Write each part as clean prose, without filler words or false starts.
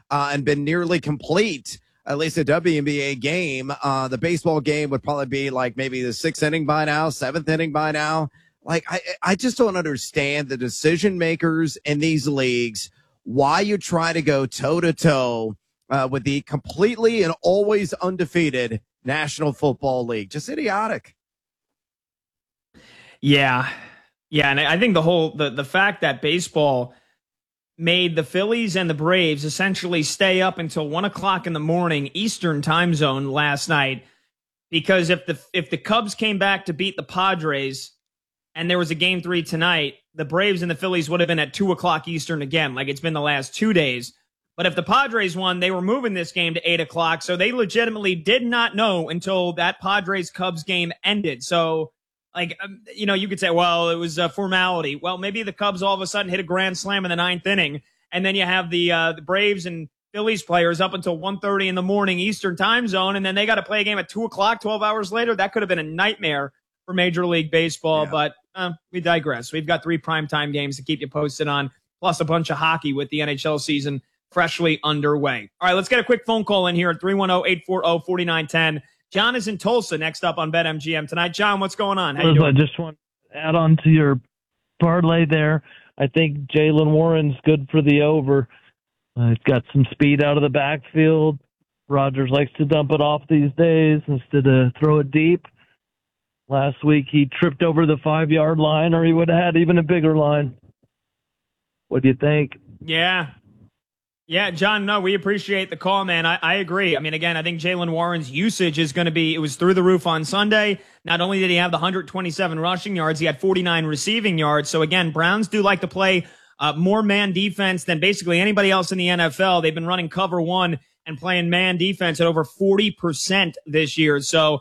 and been nearly complete, at least a WNBA game. The baseball game would probably be like maybe the sixth inning by now, seventh inning by now. Like, I just don't understand the decision makers in these leagues, why you try to go toe to toe with the completely and always undefeated National Football League. Just idiotic. Yeah. Yeah. And I think the fact that baseball made the Phillies and the Braves essentially stay up until 1:00 in the morning Eastern time zone last night, because if the Cubs came back to beat the Padres and there was a game 3 tonight, the Braves and the Phillies would have been at 2:00 Eastern again, like it's been the last 2 days. But if the Padres won, they were moving this game to 8:00. So they legitimately did not know until that Padres-Cubs game ended. So, like, you could say, well, it was a formality. Well, maybe the Cubs all of a sudden hit a grand slam in the 9th inning, and then you have the Braves and Phillies players up until 1:30 in the morning Eastern time zone, and then they got to play a game at 2:00, 12 hours later. That could have been a nightmare for Major League Baseball, Yeah. But we digress. We've got 3 primetime games to keep you posted on, plus a bunch of hockey with the NHL season freshly underway. All right, let's get a quick phone call in here at 310-840-4910. John is in Tulsa next up on BetMGM tonight. John, what's going on? How you doing? I just want to add on to your parlay there. I think Jaylen Warren's good for the over. He's got some speed out of the backfield. Rodgers likes to dump it off these days instead of throw it deep. Last week he tripped over the 5-yard line, or he would have had even a bigger line. What do you think? Yeah, John, no, we appreciate the call, man. I agree. I mean, again, I think Jaylen Warren's usage is going to be, it was through the roof on Sunday. Not only did he have the 127 rushing yards, he had 49 receiving yards. So again, Browns do like to play more man defense than basically anybody else in the NFL. They've been running cover 1 and playing man defense at over 40% this year. So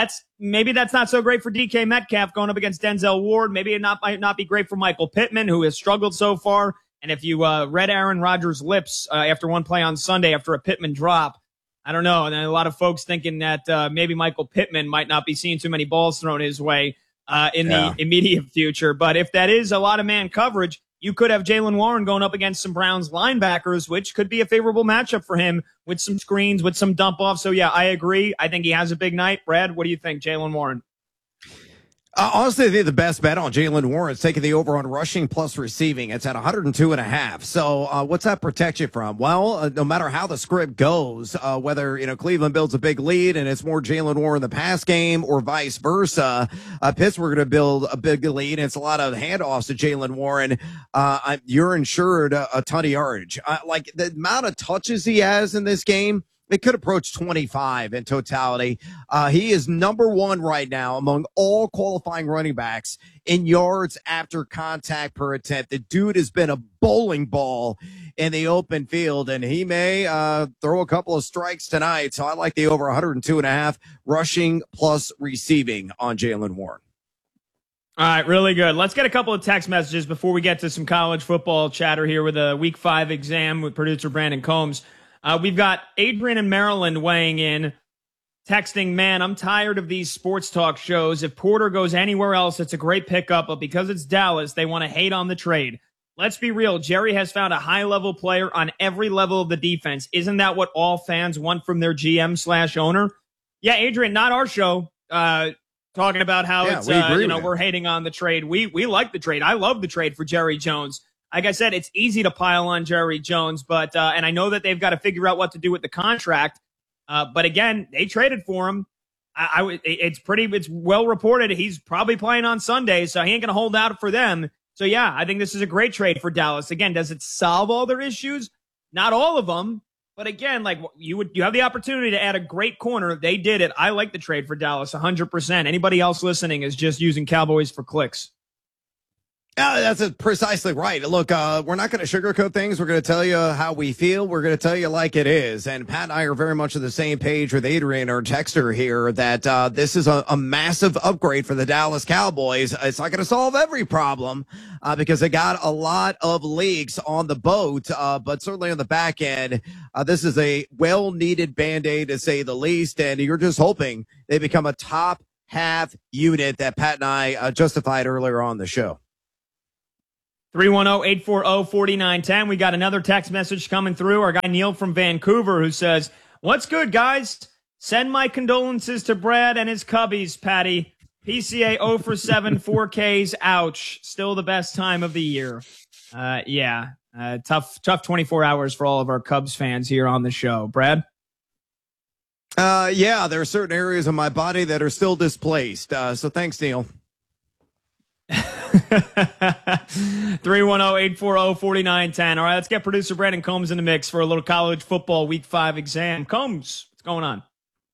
maybe that's not so great for DK Metcalf going up against Denzel Ward. Maybe it might not be great for Michael Pittman, who has struggled so far. And if you read Aaron Rodgers' lips after one play on Sunday after a Pittman drop, I don't know. And then a lot of folks thinking that maybe Michael Pittman might not be seeing too many balls thrown his way in the immediate future. But if that is a lot of man coverage, you could have Jaylen Warren going up against some Browns linebackers, which could be a favorable matchup for him with some screens, with some dump offs. So, yeah, I agree. I think he has a big night. Brad, what do you think, Jaylen Warren? Honestly, I think the best bet on Jaylen Warren is taking the over on rushing plus receiving. It's at 102.5. So what's that protect you from? Well, no matter how the script goes, whether, Cleveland builds a big lead and it's more Jaylen Warren in the pass game or vice versa, Pittsburgh going to build a big lead and it's a lot of handoffs to Jaylen Warren. You're insured a ton of yardage. Like the amount of touches he has in this game, it could approach 25 in totality. He is number 1 right now among all qualifying running backs in yards after contact per attempt. The dude has been a bowling ball in the open field, and he may throw a couple of strikes tonight. So I like the over 102.5 rushing plus receiving on Jaylen Warren. All right, really good. Let's get a couple of text messages before we get to some college football chatter here with a Week 5 exam with producer Brandon Combs. We've got Adrian in Maryland weighing in, texting, man, I'm tired of these sports talk shows. If Porter goes anywhere else, it's a great pickup, but because it's Dallas, they want to hate on the trade. Let's be real. Jerry has found a high-level player on every level of the defense. Isn't that what all fans want from their GM/owner? Yeah, Adrian, not our show, talking about how we're hating on the trade. We like the trade. I love the trade for Jerry Jones. Like I said, it's easy to pile on Jerry Jones, but and I know that they've got to figure out what to do with the contract. But again, they traded for him. It's well reported he's probably playing on Sunday, so he ain't going to hold out for them. So yeah, I think this is a great trade for Dallas. Again, does it solve all their issues? Not all of them, but again, like you have the opportunity to add a great corner. They did it. I like the trade for Dallas 100%. Anybody else listening is just using Cowboys for clicks. That's precisely right. Look, we're not going to sugarcoat things. We're going to tell you how we feel. We're going to tell you like it is. And Pat and I are very much on the same page with Adrian, our texter here, that this is a massive upgrade for the Dallas Cowboys. It's not going to solve every problem because they got a lot of leaks on the boat, but certainly on the back end, this is a well-needed Band-Aid to say the least. And you're just hoping they become a top half unit that Pat and I justified earlier on the show. 310-840-4910. We got another text message coming through. Our guy Neil from Vancouver who says, "What's good, guys? Send my condolences to Brad and his cubbies, Patty. PCA 0 for 7, 4Ks. Ouch. Still the best time of the year." Tough 24 hours for all of our Cubs fans here on the show. Brad? Yeah, there are certain areas of my body that are still displaced. So thanks, Neil. 310-840-4910. All right, let's get producer Brandon Combs in the mix for a little college football week 5 exam. Combs, what's going on?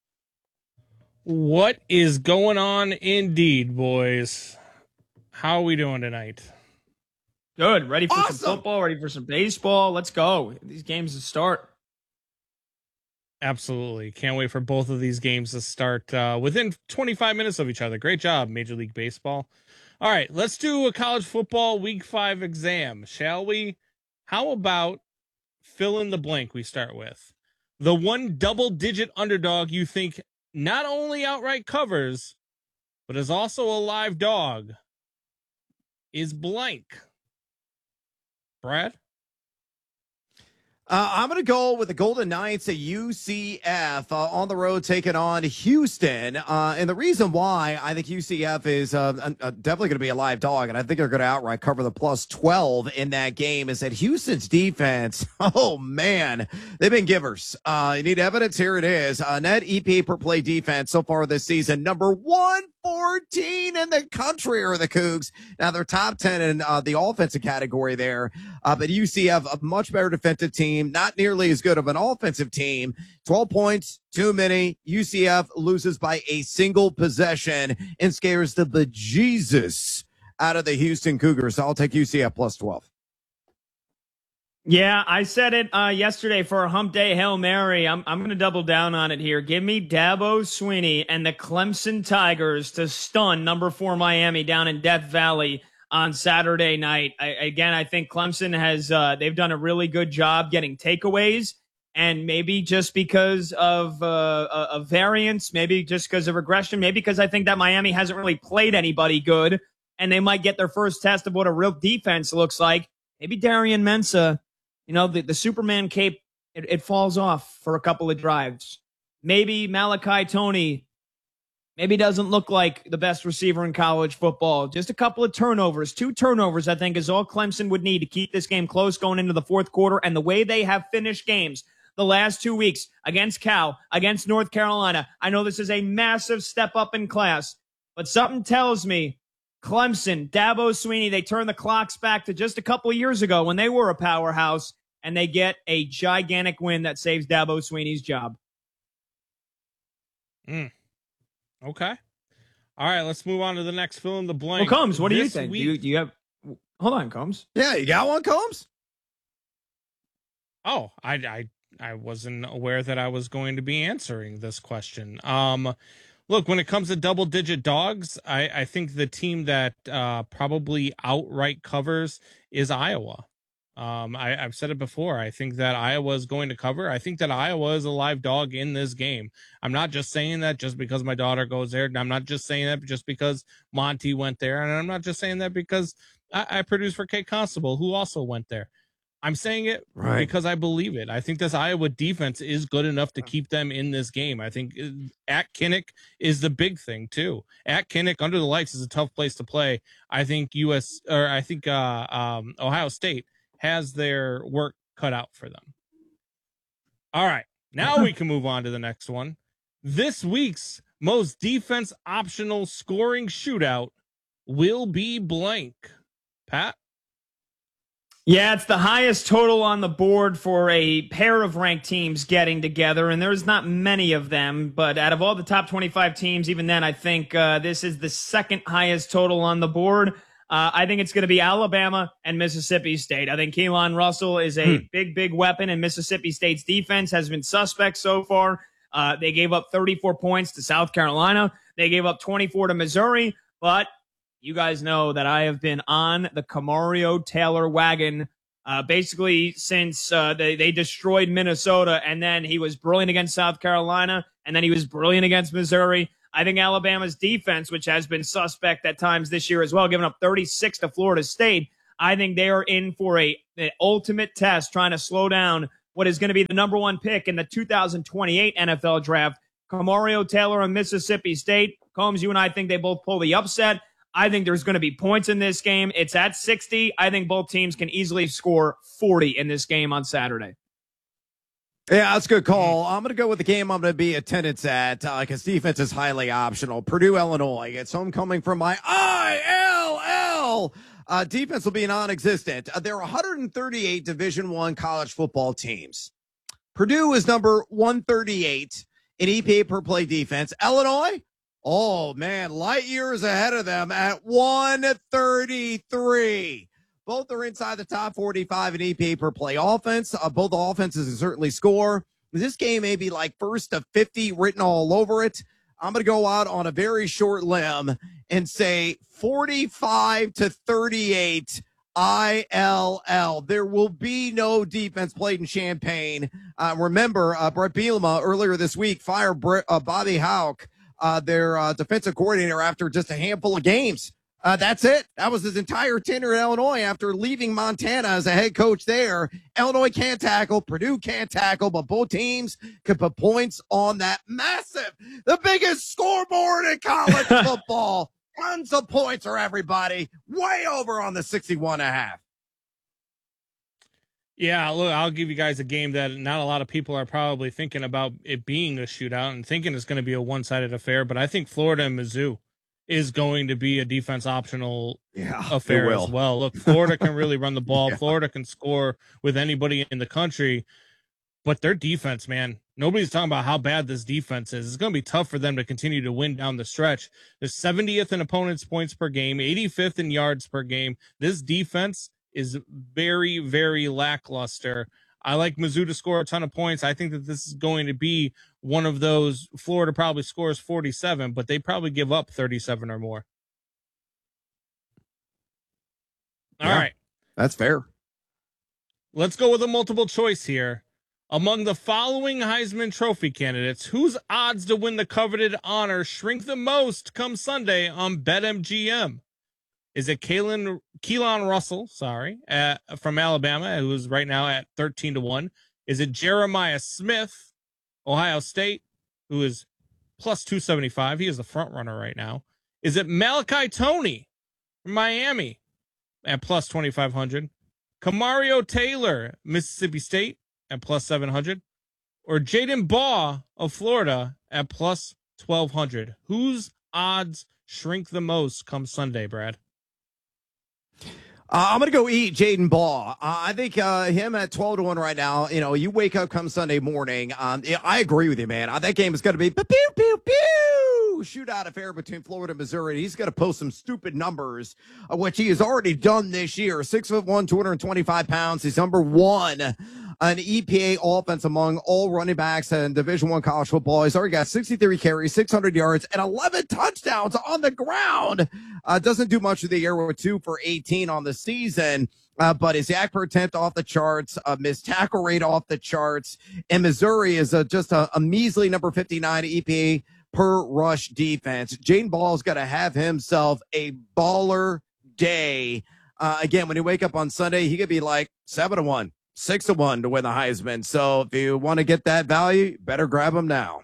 What is going on indeed, boys? How are we doing tonight? Good. Ready for Awesome. some football, ready for some baseball. Let's go. These games to start. Absolutely. Can't wait for both of these games to start within 25 minutes of each other. Great job, Major League Baseball. All right, let's do a college football week 5 exam, shall we? How about fill in the blank we start with? The one double-digit underdog you think not only outright covers, but is also a live dog is blank. Brad? I'm going to go with the Golden Knights at UCF on the road taking on Houston. And the reason why I think UCF is definitely going to be a live dog, and I think they're going to outright cover the plus 12 in that game, is that Houston's defense, oh, man, they've been givers. You need evidence? Here it is. Net EPA per play defense so far this season, number 114 in the country are the Cougs. Now, they're top 10 in the offensive category there, but UCF, a much better defensive team. Not nearly as good of an offensive team. 12 points, too many. UCF loses by a single possession and scares the bejesus out of the Houston Cougars. So I'll take UCF plus 12. Yeah, I said it yesterday for a hump day Hail Mary. I'm going to double down on it here. Give me Dabo Swinney and the Clemson Tigers to stun number 4 Miami down in Death Valley on Saturday night. I think Clemson has they've done a really good job getting takeaways, and maybe just because of variance, maybe just because of regression, maybe because I think that Miami hasn't really played anybody good, and they might get their first test of what a real defense looks like. Maybe Darian Mensah, the Superman cape, it falls off for a couple of drives. Maybe Malachi Toney maybe doesn't look like the best receiver in college football. Just a couple of turnovers. 2 turnovers, I think, is all Clemson would need to keep this game close going into the fourth quarter. And the way they have finished games the last 2 weeks against Cal, against North Carolina, I know this is a massive step up in class, but something tells me Clemson, Dabo Swinney, they turn the clocks back to just a couple of years ago when they were a powerhouse, and they get a gigantic win that saves Dabo Swinney's job. Okay. All right, let's move on to the next fill in the blank. Well, Combs, what do you think? Do you have... Hold on, Combs. Yeah, you got one, Combs? Oh, I wasn't aware that I was going to be answering this question. Look, when it comes to double-digit dogs, I think the team that probably outright covers is Iowa. I've said it before. I think that Iowa is going to cover. I think that Iowa is a live dog in this game. I'm not just saying that just because my daughter goes there. I'm not just saying that just because Monty went there. And I'm not just saying that because I produce for Kate Constable, who also went there. I'm saying it because I believe it. I think this Iowa defense is good enough to keep them in this game. I think at Kinnick is the big thing too. At Kinnick, under the lights, is a tough place to play. I think Ohio State has their work cut out for them. All right, now we can move on to the next one. This week's most defense optional scoring shootout will be blank. Pat? Yeah, it's the highest total on the board for a pair of ranked teams getting together, and there's not many of them, but out of all the top 25 teams, even then, I think this is the second highest total on the board. I think it's going to be Alabama and Mississippi State. I think Keelan Russell is a big weapon, and Mississippi State's defense has been suspect so far. They gave up 34 points to South Carolina. They gave up 24 to Missouri, but you guys know that I have been on the Kamario Taylor wagon basically since they destroyed Minnesota, and then he was brilliant against South Carolina, and then he was brilliant against Missouri. I think Alabama's defense, which has been suspect at times this year as well, giving up 36 to Florida State, I think they are in for an ultimate test trying to slow down what is going to be the number one pick in the 2028 NFL draft. Kamario Taylor of Mississippi State. Combs, you and I think they both pull the upset. I think there's going to be points in this game. It's at 60. I think both teams can easily score 40 in this game on Saturday. Yeah, that's a good call. I'm going to go with the game I'm going to be attendance at because defense is highly optional. Purdue, Illinois. It's homecoming from my ILL. Defense will be non-existent. There are 138 Division I college football teams. Purdue is number 138 in EPA per play defense. Illinois, oh, man, light years ahead of them at 133. Both are inside the top 45 in EPA per play offense. Both offenses can certainly score. This game may be like first to 50 written all over it. I'm going to go out on a very short limb and say 45-38 ILL. There will be no defense played in Champaign. Remember, Brett Bielema earlier this week fired Bobby Hauck, their defensive coordinator, after just a handful of games. That's it. That was his entire tenure at Illinois after leaving Montana as a head coach there. Illinois can't tackle. Purdue can't tackle, but both teams could put points on that massive, the biggest scoreboard in college football. Tons of points for everybody. Way over on the 61.5. Yeah, look, I'll give you guys a game that not a lot of people are probably thinking about it being a shootout and thinking it's going to be a one-sided affair, but I think Florida and Mizzou is going to be a defense optional affair as well. Look, Florida can really run the ball. Florida can score with anybody in the country, but their defense, man, nobody's talking about how bad this defense is. It's going to be tough for them to continue to win down the stretch. They're 70th in opponents' points per game, 85th in yards per game. This defense is very, very lackluster. I like Mizzou to score a ton of points. I think that this is going to be one of those. Florida probably scores 47, but they probably give up 37 or more. All right. That's fair. Let's go with a multiple choice here. Among the following Heisman Trophy candidates, whose odds to win the coveted honor shrink the most come Sunday on BetMGM? Is it Keelan Russell, from Alabama, who is right now at 13-1? Is it Jeremiah Smith, Ohio State, who is plus 275? He is the front runner right now. Is it Malachi Toney from Miami at plus 2,500? Kamario Taylor, Mississippi State at plus 700? Or Jaden Baugh of Florida at plus 1,200? Whose odds shrink the most come Sunday, Brad? I'm going to go eat Jaden Baugh. I think him at 12-1 right now. You know, you wake up come Sunday morning. I agree with you, man. That game is going to be pew, pew, pew, shootout affair between Florida and Missouri. He's going to post some stupid numbers, which he has already done this year. 6'1", 225 pounds. He's number one an EPA offense among all running backs in Division I college football. He's already got 63 carries, 600 yards, and 11 touchdowns on the ground. Doesn't do much of the year with 2 for 18 on the season, but his yak per attempt off the charts, missed tackle rate off the charts, and Missouri is just a measly number 59 EPA per rush defense. Jaden Ball's got to have himself a baller day. Again, when you wake up on Sunday, he could be like 7-1. 6-1 to win the Heisman. So if you want to get that value, better grab him now.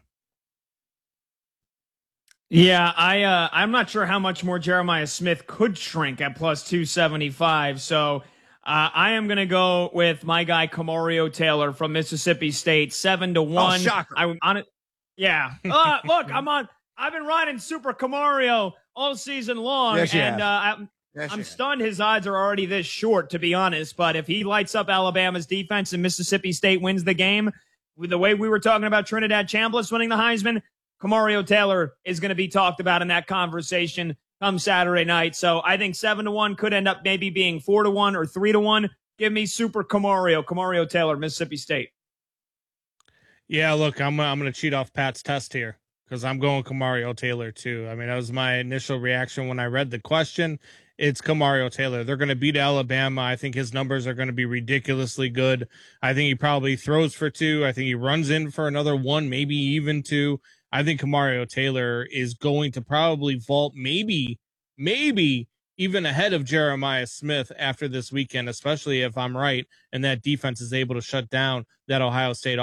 Yeah, I'm not sure how much more Jeremiah Smith could shrink at plus 275. So I am going to go with my guy Kamario Taylor from Mississippi State, 7-1. Oh, shocker. I'm on it. Yeah. Look, I've been riding Super Kamario all season long, yes, and I'm stunned his odds are already this short, to be honest. But if he lights up Alabama's defense and Mississippi State wins the game, with the way we were talking about Trinidad Chambliss winning the Heisman, Kamario Taylor is going to be talked about in that conversation come Saturday night. So I think 7-1 could end up maybe being 4-1 or 3-1. Give me Super Kamario Taylor, Mississippi State. Yeah, look, I'm going to cheat off Pat's test here because I'm going Kamario Taylor too. I mean, that was my initial reaction when I read the question. It's Kamario Taylor. They're going to beat Alabama. I think his numbers are going to be ridiculously good. I think he probably throws for 2. I think he runs in for another 1, maybe even 2. I think Kamario Taylor is going to probably vault maybe even ahead of Jeremiah Smith after this weekend, especially if I'm right and that defense is able to shut down that Ohio State